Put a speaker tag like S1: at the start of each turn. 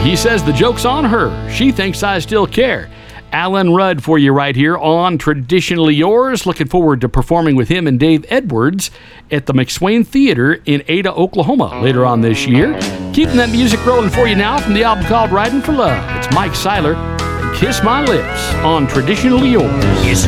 S1: He says the joke's on her. She thinks I still care. Alan Rudd for you right here on Traditionally Yours. Looking forward to performing with him and Dave Edwards at the McSwain Theater in Ada, Oklahoma later on this year. Keeping that music rolling for you now from the album called Riding for Love. It's Mike Seiler and Kiss My Lips on Traditionally Yours.